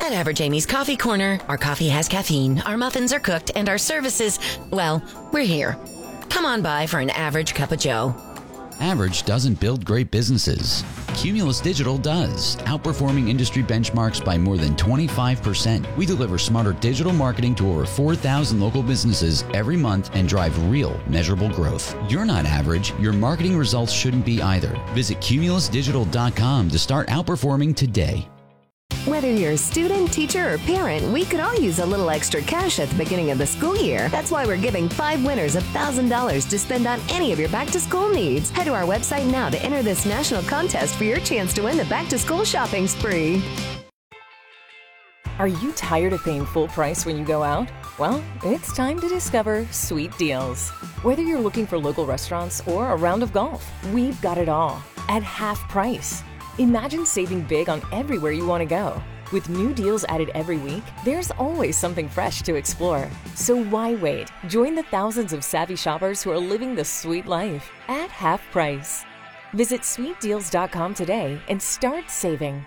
At Average Amy's Coffee Corner, our coffee has caffeine, our muffins are cooked, and our services, well, we're here. Come on by for an average cup of joe. Average doesn't build great businesses. Cumulus Digital does, outperforming industry benchmarks by more than 25%. We deliver smarter digital marketing to over 4,000 local businesses every month and drive real, measurable growth. You're not average. Your marketing results shouldn't be either. Visit cumulusdigital.com to start outperforming today. Whether you're a student, teacher, or parent, we could all use a little extra cash at the beginning of the school year. That's why we're giving 5 winners $1,000 to spend on any of your back-to-school needs. Head to our website now to enter this national contest for your chance to win the back-to-school shopping spree. Are you tired of paying full price when you go out? Well, it's time to discover Sweet Deals. Whether you're looking for local restaurants or a round of golf, we've got it all at half price. Imagine saving big on everywhere you want to go. With new deals added every week, there's always something fresh to explore. So why wait? Join the thousands of savvy shoppers who are living the sweet life at half price. Visit sweetdeals.com today and start saving.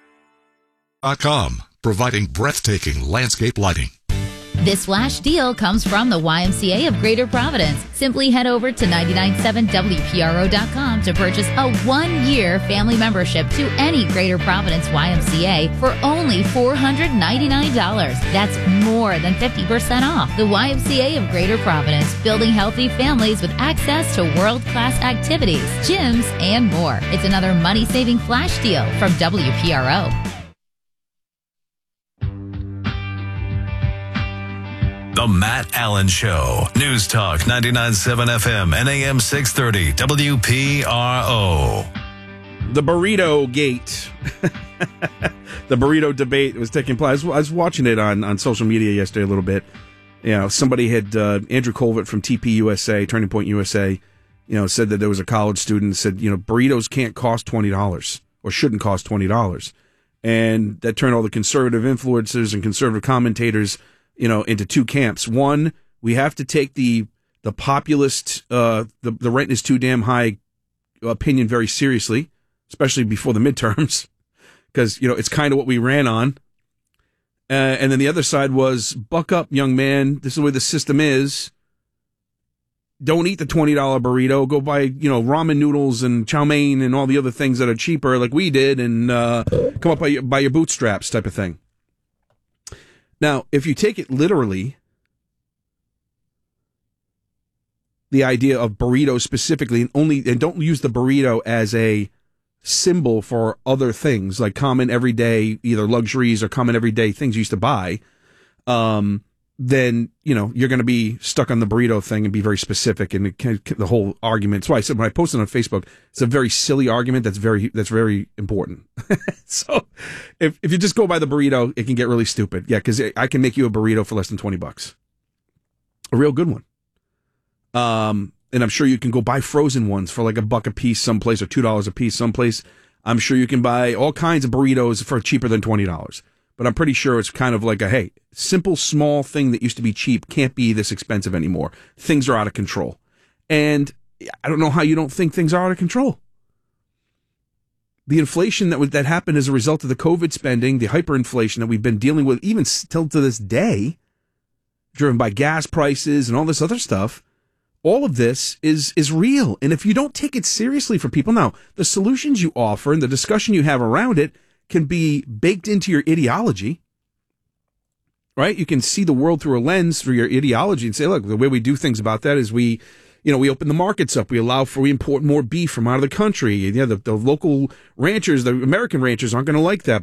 Providing breathtaking landscape lighting. This flash deal comes from the YMCA of Greater Providence. Simply head over to 997WPRO.com to purchase a 1-year family membership to any Greater Providence YMCA for only $499. That's more than 50% off. The YMCA of Greater Providence, building healthy families with access to world-class activities, gyms, and more. It's another money-saving flash deal from WPRO. The Matt Allen Show. News Talk 99.7 FM and AM 630 WPRO. The burrito gate. The burrito debate was taking place. I was watching it on social media yesterday a little bit. You know, somebody had, Andrew Colvett from TPUSA, Turning Point USA, said that there was a college student that said, burritos can't cost $20 or shouldn't cost $20. And that turned all the conservative influencers and conservative commentators into two camps. One, we have to take the populist, the rent is too damn high opinion very seriously, especially before the midterms, because, it's kind of what we ran on. And then the other side was, buck up, young man. This is the way the system is. Don't eat the $20 burrito. Go buy, ramen noodles and chow mein and all the other things that are cheaper like we did and come up by your bootstraps type of thing. Now, if you take it literally, the idea of burrito specifically, and don't use the burrito as a symbol for other things like common everyday, either luxuries or common everyday things you used to buy, then, you're going to be stuck on the burrito thing and be very specific. And the whole argument. That's why I said when I posted on Facebook, it's a very silly argument that's very important. So if you just go by the burrito, it can get really stupid. Yeah, because I can make you a burrito for less than $20. A real good one. And I'm sure you can go buy frozen ones for like $1 a piece someplace or $2 a piece someplace. I'm sure you can buy all kinds of burritos for cheaper than $20. But I'm pretty sure it's kind of like hey, simple, small thing that used to be cheap can't be this expensive anymore. Things are out of control. And I don't know how you don't think things are out of control. The inflation that happened as a result of the COVID spending, the hyperinflation that we've been dealing with even still to this day, driven by gas prices and all this other stuff, all of this is real. And if you don't take it seriously for people, now, the solutions you offer and the discussion you have around it can be baked into your ideology, right? You can see the world through a lens through your ideology and say, look, the way we do things about that is we open the markets up. We import more beef from out of the country. The local ranchers, the American ranchers aren't going to like that.